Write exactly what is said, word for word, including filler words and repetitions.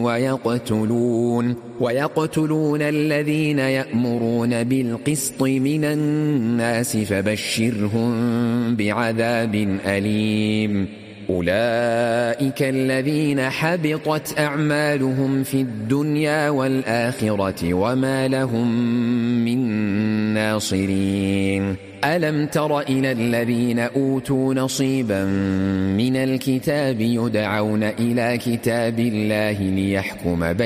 ويقتلون, ويقتلون الذين يأمرون بالقسط من الناس فبشرهم بعذاب أليم. أولئك الذين حبطت أعمالهم في الدنيا والآخرة وما لهم من ناصرين. ألم تر إلى الذين أوتوا نصيبا من الكتاب يدعون إلى كتاب الله ليحكم بينهم